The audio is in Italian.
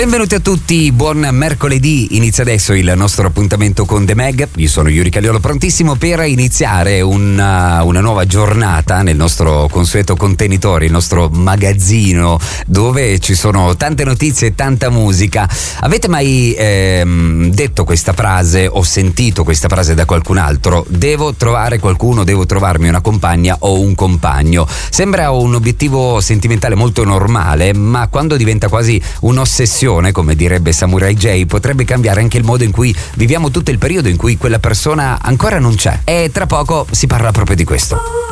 Benvenuti a tutti, buon mercoledì. Inizia adesso il nostro appuntamento con The Mag. Io sono Yuri Cagliolo, prontissimo per iniziare una nuova giornata nel nostro consueto contenitore, il nostro magazzino, dove ci sono tante notizie e tanta musica. Avete mai detto questa frase o sentito questa frase da qualcun altro? Devo trovare qualcuno, devo trovarmi una compagna o un compagno. Sembra un obiettivo sentimentale molto normale, ma quando diventa quasi un'ossessione, come direbbe Samurai J, potrebbe cambiare anche il modo in cui viviamo tutto il periodo in cui quella persona ancora non c'è. E tra poco si parla proprio di questo.